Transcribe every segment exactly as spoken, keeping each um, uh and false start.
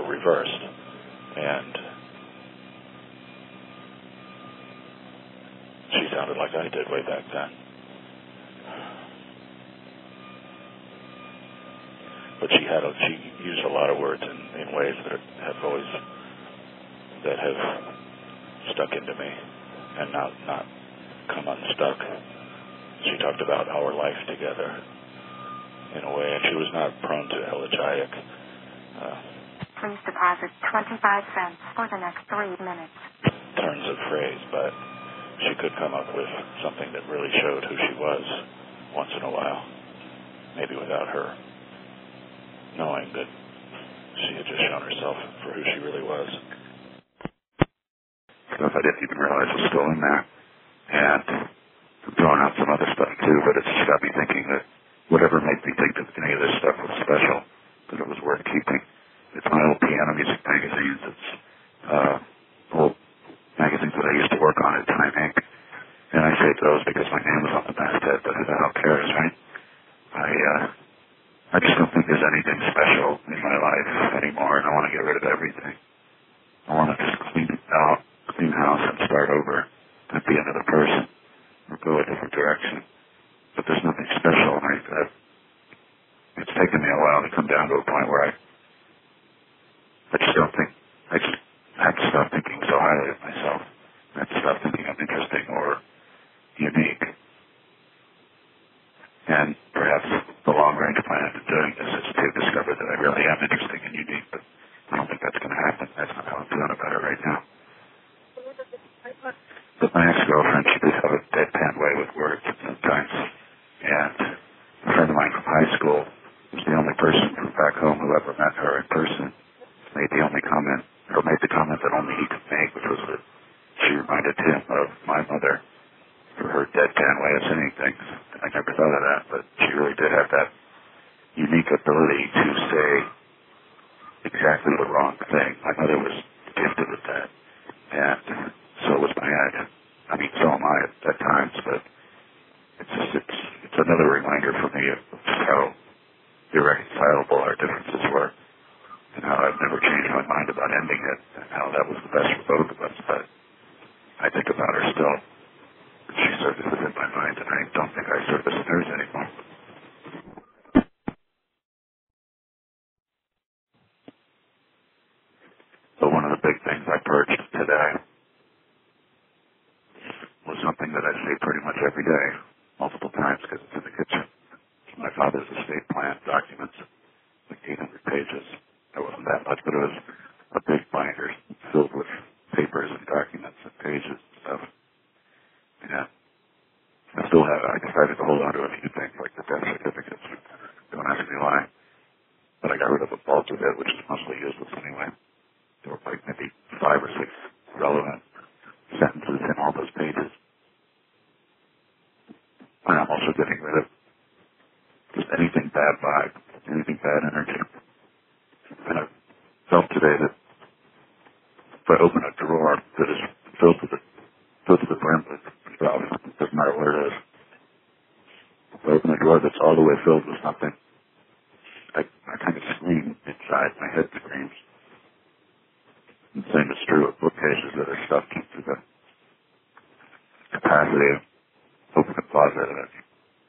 were reversed. And she sounded like I did way back then. But she had a, she used a lot of words in, in ways that have always that have stuck into me and not not come unstuck. She talked about our life together in a way, and she was not prone to elegiac. Uh, Please deposit twenty-five cents for the next three minutes. Turns of phrase, but she could come up with something that really showed who she was once in a while, maybe without her knowing that she had just shown herself for who she really was. Stuff I didn't even realize was still in there. And throwing out some other stuff too, but it just got me thinking that whatever made me think that any of this stuff was special, that it was worth keeping. It's my old piano music magazines. It's uh, old magazines that I used to work on at Time Incorporated. And I saved those because my name was on the masthead, but who the hell cares, right? I, uh, I just don't think there's anything special in my life anymore, and I want to get rid of everything. I want to just clean it out, clean house, and start over, and be another person, or go a different direction. But there's nothing special, and I, I, it's taken me a while to come down to a point where I, I just don't think, I just have to stop thinking so highly of myself. I have to stop thinking I'm interesting or unique. And perhaps the long-range plan of doing this is to discover that I really am interesting and unique, but I don't think that's going to happen. That's not how I'm feeling about it right now. But my ex-girlfriend, she does have a deadpan way with words sometimes. And a friend of mine from high school was the only person from back home who ever met her in person. Made the only comment, or made the comment that only he could make, which was that she reminded him of my mother for her deadpan way of saying things. I never thought of that, but she really did have that unique ability to say exactly the wrong thing. My mother was gifted with that, and so was my aunt. I mean, so am I at, at times, but it's just, it's, it's another reminder for me of just how irreconcilable our differences were, and how I've never changed my mind about ending it, and how that was the best for both of us. But I think about her still. She surfaces in my mind, and I don't think I surface in hers anymore. But one of the big things I purged today was something that I say pretty much every day, multiple times, because it's in the kitchen. It's my father's estate plan documents, like eight hundred pages. It wasn't that much, but it was a big binder filled with papers and documents and pages and stuff. Yeah. I still have it. I decided to hold on to a few things, like the death certificates. Don't ask me why. But I got rid of a bulk of it, which is mostly useless anyway. There were like maybe five or six relevant sentences in all those pages. And I'm also getting rid of just anything bad vibe, anything bad energy. And I felt today that if I open a drawer that is filled to the, filled to the brim with stuff, it doesn't matter where it is. If I open a drawer that's all the way filled with something, I, I kind of scream inside. My head screams. And the same is true of bookcases that are stuffed into the capacity of open a closet and it's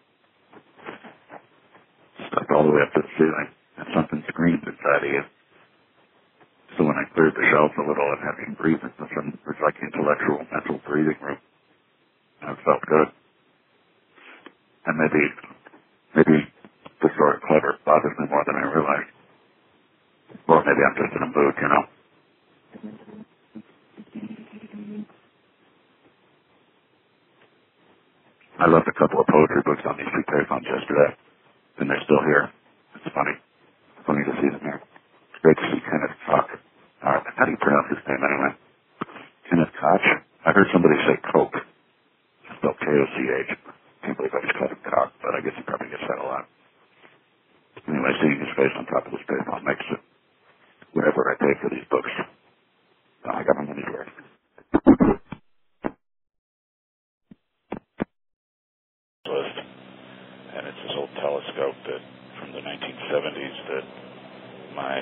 stuffed all the way up to the ceiling, and something screams inside of you. So when I cleared the shelf a little and having breathing, it was like intellectual, mental breathing room. And it felt good. And maybe, maybe the sort of clutter bothers me more than I realized. Or maybe I'm just in a mood, you know. I left a couple of poetry books on these two payphones yesterday, and they're still here. It's funny. Funny to see them here. It's great to see Kenneth Koch. Uh, how do you pronounce his name anyway? Kenneth Koch? I heard somebody say Coke. Spelled K O C H. Can't believe I just called him Koch, but I guess he probably gets that a lot. Anyway, seeing his face on top of this payphone makes it whatever I pay for these books. Uh, I got my money's worth. List. And it's this old telescope that from the nineteen seventies that my